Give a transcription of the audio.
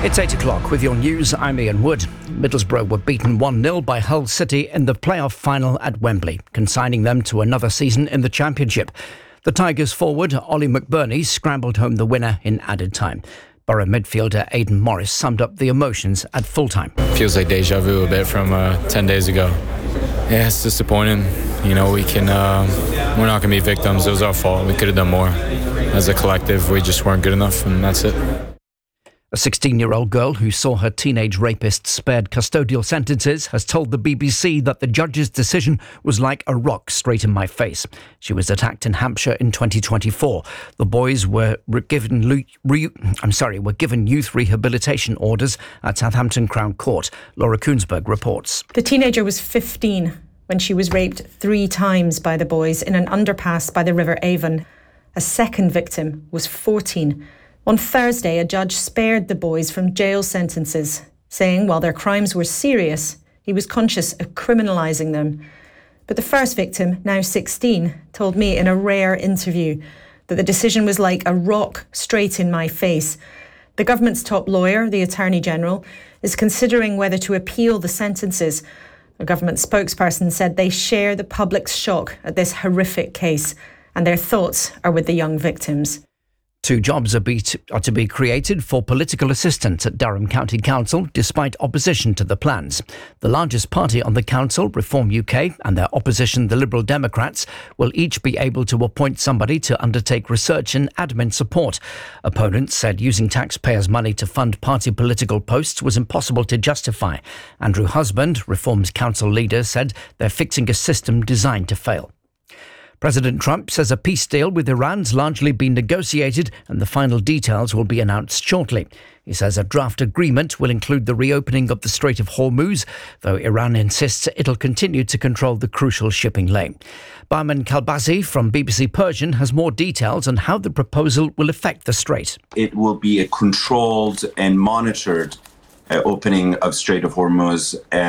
It's 8 o'clock with your news. I'm Ian Wood. Middlesbrough were beaten 1-0 by Hull City in the playoff final at Wembley, consigning them to another season in the Championship. The Tigers forward, Ollie McBurney, scrambled home the winner in added time. Borough midfielder Aidan Morris summed up the emotions at full-time. Feels like deja vu a bit from 10 days ago. Yeah, it's disappointing. You know, we're not going to be victims. It was our fault. We could have done more. As a collective, we just weren't good enough, and that's it. A 16-year-old girl who saw her teenage rapist spared custodial sentences has told the BBC that the judge's decision was like a rock straight in my face. She was attacked in Hampshire in 2024. The boys were given youth rehabilitation orders at Southampton Crown Court. Laura Koonsberg reports. The teenager was 15 when she was raped 3 times by the boys in an underpass by the River Avon. A second victim was 14. On Thursday, a judge spared the boys from jail sentences, saying while their crimes were serious, he was conscious of criminalising them. But the first victim, now 16, told me in a rare interview that the decision was like a rock straight in my face. The government's top lawyer, the Attorney General, is considering whether to appeal the sentences. A government spokesperson said they share the public's shock at this horrific case, and their thoughts are with the young victims. 2 jobs are to be created for political assistants at Durham County Council, despite opposition to the plans. The largest party on the council, Reform UK, and their opposition, the Liberal Democrats, will each be able to appoint somebody to undertake research and admin support. Opponents said using taxpayers' money to fund party political posts was impossible to justify. Andrew Husband, Reform's council leader, said they're fixing a system designed to fail. President Trump says a peace deal with Iran's largely been negotiated and the final details will be announced shortly. He says a draft agreement will include the reopening of the Strait of Hormuz, though Iran insists it'll continue to control the crucial shipping lane. Barman Kalbazi from BBC Persian has more details on how the proposal will affect the strait. It will be a controlled and monitored opening of Strait of Hormuz,